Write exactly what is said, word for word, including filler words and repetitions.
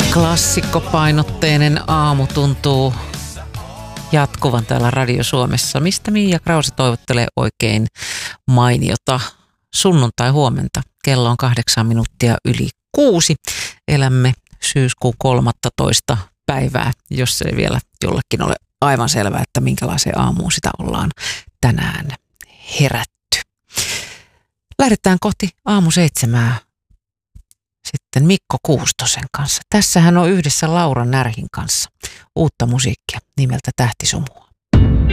Klassikkopainotteinen aamu tuntuu jatkuvan täällä Radio Suomessa, mistä Mia Krause toivottelee oikein mainiota sunnuntai-huomenta. Kello on kahdeksan minuuttia yli kuusi. Elämme syyskuun kolmastoista päivää, jos ei vielä jollekin ole aivan selvää, että minkälaiseen aamuun sitä ollaan tänään herätty. Lähdetään kohti aamu seitsemää sitten Mikko Kuustosen kanssa. Tässähän on yhdessä Laura Närhin kanssa uutta musiikkia nimeltä Tähtisumua.